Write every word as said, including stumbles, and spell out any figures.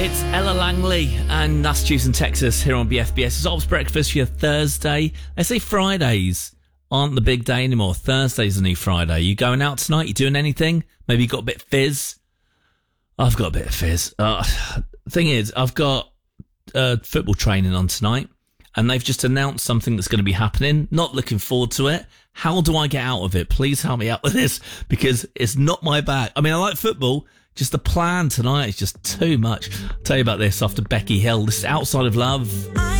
It's Ella Langley and that's Houston, Texas here on B F B S. It's Ops Breakfast for your Thursday. They say Fridays aren't the big day anymore. Thursday's the new Friday. You going out tonight? You doing anything? Maybe you got a bit of fizz? I've got a bit of fizz. Uh, thing is, I've got uh, football training on tonight and they've just announced something that's going to be happening. Not looking forward to it. How do I get out of it? Please help me out with this because it's not my bag. I mean, I like football. Just the plan tonight is just too much. I'll tell you about this after Becky Hill. This is Outside of Love.